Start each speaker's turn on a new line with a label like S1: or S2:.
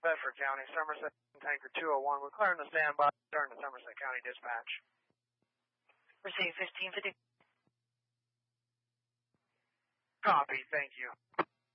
S1: Bedford County, Somerset, Tanker 201. We're clearing the standby. Return to Somerset County Dispatch.
S2: Receive 1550.
S1: Copy, thank you.